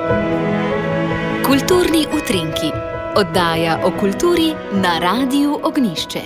Kulturni utrinki, oddaja o kulturi na Radiu Ognjišče.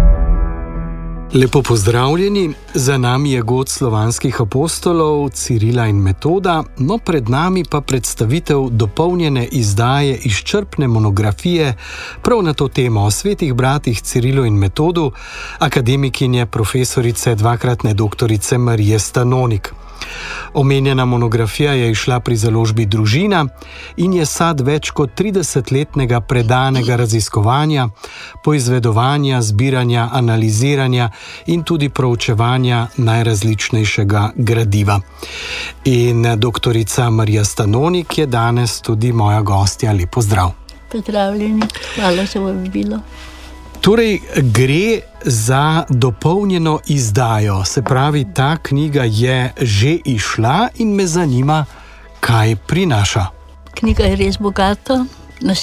Lepo pozdravljeni, za nami je god slovanskih apostolov Cirila in Metoda, no pred nami pa predstavitev dopolnjene izdaje izčrpne monografije prav na to temo o svetih bratih Cirilu in Metodu, akademikinje profesorice dvakratne doktorice Marije Stanonik. Omenjena monografija je izšla pri založbi Družina in je sad več kot 30-letnega predanega raziskovanja, poizvedovanja, zbiranja, analiziranja in tudi proučevanja najrazličnejšega gradiva. In doktorica Marija Stanonik je danes tudi moja gostja. Lep pozdrav. Pozdravljeni, hvala za vabilo. Torej, gre za dopolnjeno izdajo, se pravi, ta knjiga je že izšla in me zanima, kaj prinaša. Knjiga je res bogata, na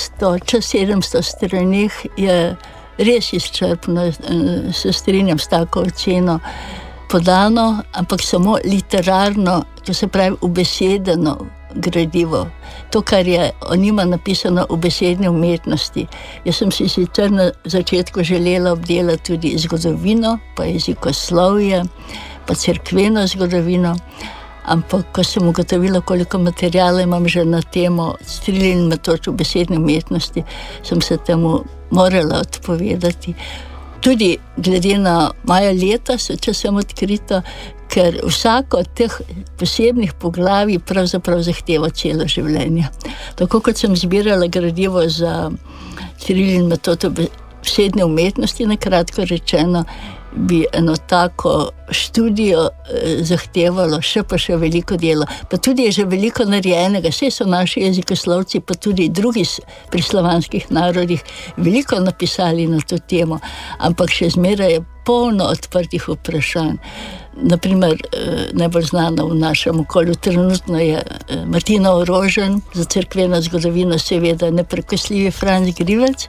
700 straneh je res izčrpno, se strinjam s tako oceno, podano, ampak samo literarno, to se pravi ubesedeno gradivo. To, kar je o njima napisano v besedni umetnosti. Jaz sem si sicer na začetku želela obdelati tudi zgodovino, pa jezikoslovje, pa cerkveno zgodovino, ampak ko sem ugotovila, koliko materijala imam že na temo Ciril in Metod v besedni umetnosti, sem se temu morala odpovedati. Tudi glede na moja leta, če sem odkrita, ker vsako od teh posebnih poglavij pravzaprav zahteva celo življenje. Tako kot sem zbirala gradivo za Ciril in Metod v besedni umetnosti, na kratko rečeno, bi eno tako študijo zahtevalo še veliko dela. Pa tudi je že veliko narejenega, saj so naši jezikoslovci, pa tudi drugi pri slovanskih narodih veliko napisali na to temo, ampak še zmeraj je polno odprtih vprašanj. Naprimer, najbolj znana v našem okolju trenutno je Martina Orožen, za cerkveno zgodovino seveda neprekosljivi Franc Grivec.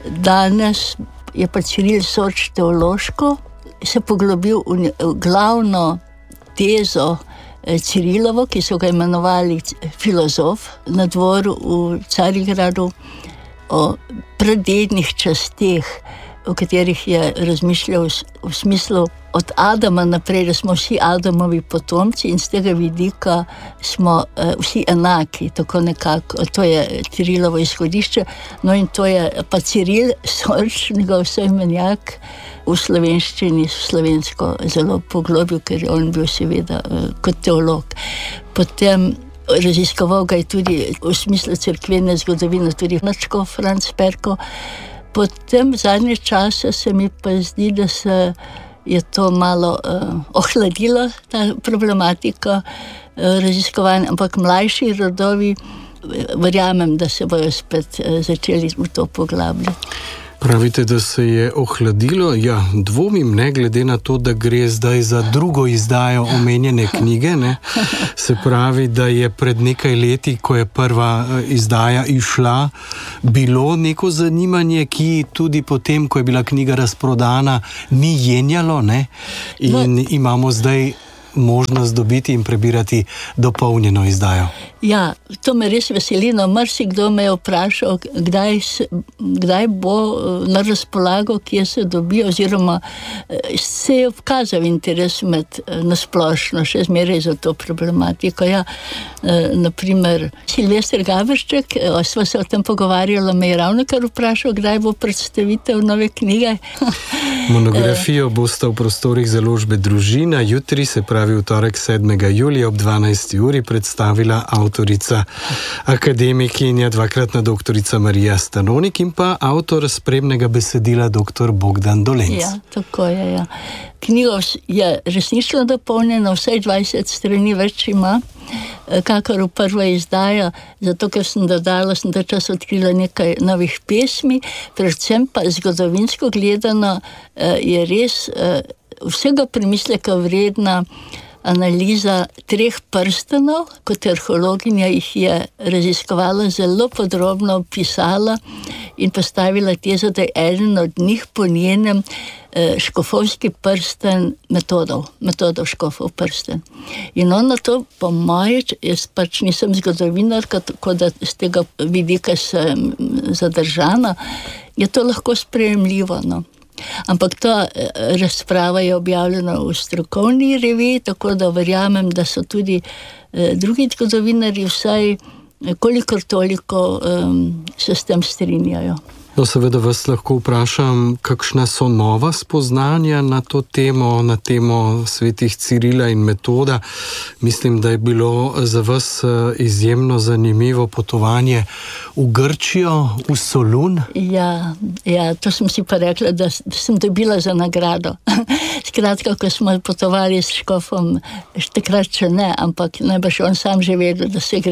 Danes je pa Ciril Soč teološko se poglobil v glavno tezo Cirilovo, ki so ga imenovali filozof na dvoru v Carigradu, o pradednih časteh, o katerih je razmišljal v smislu od Adama naprej, da smo vsi Adamovi potomci in z tega vidika smo vsi enaki, tako nekako. To je Cirilovo izhodišče. No in to je pa Ciril Soč, njegov soimenjak, v slovenščini slovensko zelo poglobil, ker je on bil seveda kot teolog. Potem raziskoval ga je tudi v smislu cerkvene zgodovine tudi Načko Franc Perko. Potem v zadnje čase se mi pa zdi, da se je to malo ohladilo, ta problematika raziskovanja, ampak mlajši rodovi verjamem, da se bojo spet začeli v to poglabljati. Pravite, da se je ohladilo? Ja, dvomim, ne, glede na to, da gre zdaj za drugo izdajo omenjene knjige, ne. Se pravi, da je pred nekaj leti, ko je prva izdaja išla, bilo neko zanimanje, ki tudi potem, ko je bila knjiga razprodana, ni jenjalo, ne. In imamo zdaj možnost dobiti in prebirati dopolnjeno izdajo. Ja, to me res veseli, no, marsikdo me je vprašal, kdaj bo na razpolago, kje se dobi, oziroma se je vkazal interes nasplošno, še zmeraj za to problematiko. Ja, naprimer, Silvester Gavršček, sva se o tem pogovarjala, me je ravno kar vprašal, kdaj bo predstavitev nove knjige. Monografijo boste v prostorih založbe Družina jutri, se pravi v torek 7. julija ob 12. uri predstavila avtorica akademikinja, dvakratna doktorica Marija Stanonik in pa avtor spremnega besedila dr. Bogdan Dolenc. Ja, tako je, ja. Knjiga je resnično dopolnjena, vsaj 20 strani več ima, kakor v prva izdaja, zato ker sem dodala, sem ta čas odkrila nekaj novih pesmi, predvsem pa zgodovinsko gledano je res vsega premisleka vredna analiza 3 prstanov, kot arheologinja jih je raziskovala, zelo podrobno opisala in postavila tezo, da je eden od njih po njenem škofovski prsten metodov škofov prsten. In ona to, po moje, jaz pač nisem zgodovinarka, tako da z tega vidika sem zadržana, je to lahko sprejemljivo, no. Ampak ta razprava je objavljena v strokovni reviji, tako da verjamem, da so tudi drugi zgodovinarji vsaj kolikor toliko se s tem strinjajo. No, seveda vas lahko vprašam, kakšna so nova spoznanja na to temo, na temo svetih Cirila in Metoda. Mislim, da je bilo za vas izjemno zanimivo potovanje v Grčijo, v Solun. Ja, to sem si pa rekla, da sem dobila za nagrado. Skratka, ko smo potovali s škofom, takrat še ne, ampak najbrž on sam že vedel, da se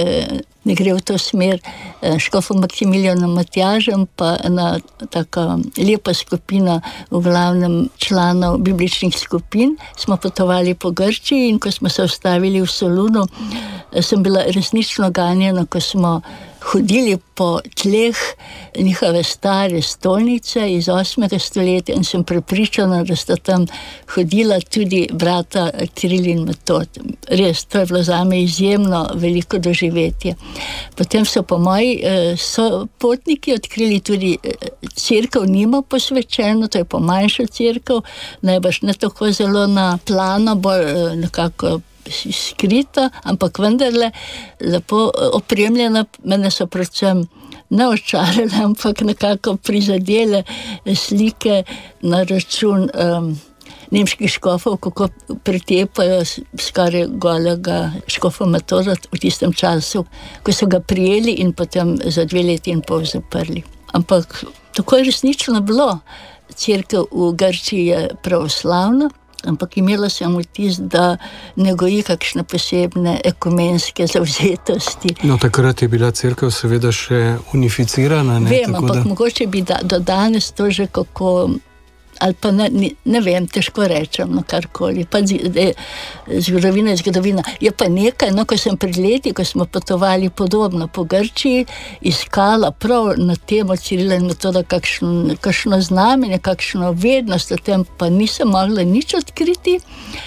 ne gre v to smer, škofom Maksimilijanom Matjažem, pa ena taka lepa skupina, v glavnem članov bibličnih skupin, smo potovali po Grčiji in ko smo se ustavili v Solunu, sem bila resnično ganjena, ko smo hodili po tleh njihove stare stolnice iz 8. stoletja in sem prepričana, da sta tam hodila tudi brata Ciril in Metod. Res, to je bilo zame izjemno veliko doživetje. Potem so po moji sopotniki odkrili tudi cerkev nima posvečeno, to je pa manjša cerkev, najbrž ne tako zelo na plano, bolj nekako skrita, ampak vendarle lepo opremljena. Mene so predvsem ne očarale, ampak nekako prizadele slike na račun nemških škofov, kako pretepajo skoraj golega škofa Metoda v tistem času, ko so ga prijeli in potem za 2 leti in pol zaprli. Ampak tako je resnično bilo. Cerkev v Grčiji je pravoslavna, ampak imela sem vtis, da ne goji kakšne posebne ekumenske zavzetosti. No, takrat je bila cerkev seveda še unificirana, ne? Vem, ampak mogoče bi do danes to že kako, ali pa ne vem, težko rečem, no karkoli. Pa zgodovina je zgodovina. Je pa nekaj, no, ko sem pred leti, ko smo potovali podobno po Grčiji, iskala prav na temo Cirila in Metoda kakšno znamenje, kakšno vednost, o tem pa nisem mogla nič odkriti.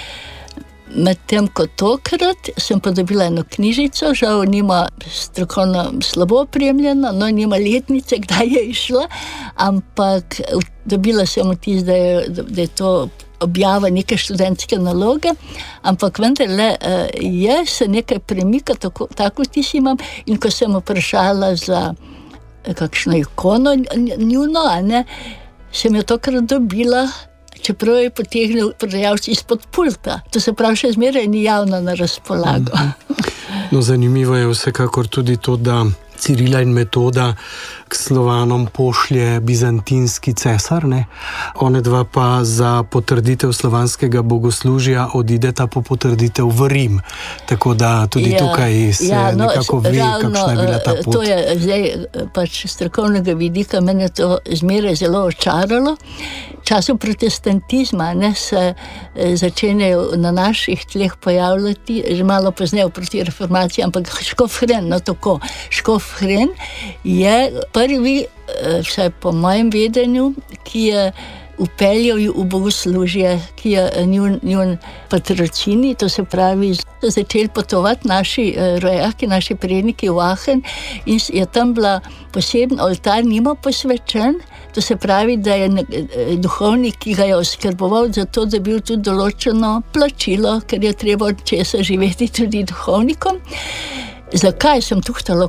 Medtem ko tokrat sem pa dobila eno knjižico, žal nima strokovno slabo opremljena, no nima letnice, kdaj je išla, ampak dobila sem vtis, da je to objava neke študentske naloge, ampak vendarle se nekaj premika, tako vtis imam, in ko sem vprašala za kakšno ikono njuno, sem jo tokrat dobila, čeprav je potegnil prodajalci izpod pulta. To se pravi, še zmeraj ni javno na razpolago. No, zanimivo je vsekakor tudi to, da Cirila in Metoda k Slovanom pošlje bizantinski cesar, ne? One dva pa za potrditev slovanskega bogoslužja odideta po potrditev v Rim. Tako da tudi tukaj se nekako ve, kakšna je bila ta pot. To je zdaj pač strokovnega vidika, mene to zmeraj zelo očaralo. V času protestantizma se začenjajo na naših tleh pojavljati, že malo pozneje proti reformaciji, ampak škof Hren, škof Hren je prvi, vsaj po mojem vedenju, ki je upeljal v bogoslužje, ki je njun patrocini, to se pravi, so začeli potovati naši rojaki, naši predniki v Aachen in je tam bila poseben oltar, nima posvečen, to se pravi, da je duhovnik, ki ga je oskrboval, zato da je bil tudi določeno plačilo, ker je treba od česa živeti tudi duhovnikom. Zakaj sem tuhtala,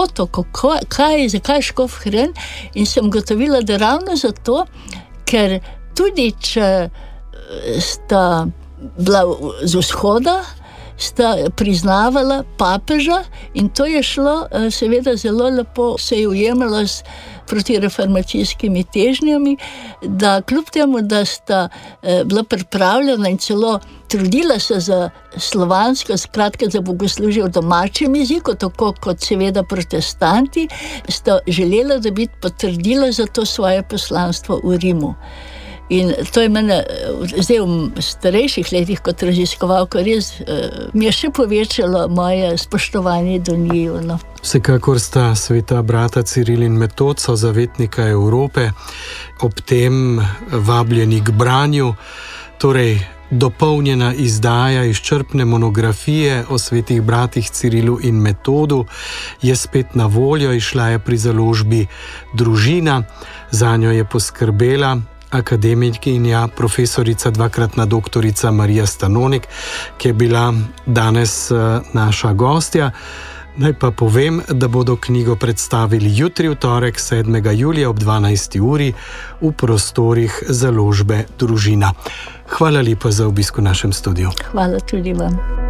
zakaj škof Hren? In sem gotovila, da ravno zato, ker tudi če sta bila z vzhoda, sta priznavala papeža in to je šlo seveda zelo lepo, se je ujemalo s protireformacijskimi težnjami, da kljub temu, da sta bila pripravljena in celo trudila se za slovansko, skratka za bogoslužje v domačem jeziku, tako kot seveda protestanti, sta želela dobiti potrdilo za to svoje poslanstvo v Rimu. In to je mene zdaj v starejših letih kot raziskovalka res mi je še povečalo moje spoštovanje do njiju. No. Vsekakor sta sveta brata Ciril in Metod, so zavetnika Evrope, ob tem vabljeni k branju, torej dopolnjena izdaja izčrpne monografije o svetih bratih Cirilu in Metodu je spet na voljo, izšla je pri založbi Družina, zanjo je poskrbela akademikinja, profesorica, dvakratna doktorica Marija Stanonik, ki je bila danes naša gostja. Naj pa povem, da bodo knjigo predstavili jutri v torek 7. julija ob 12. uri v prostorih založbe Družina. Hvala lepa za obisk v našem studiu. Hvala tudi vam.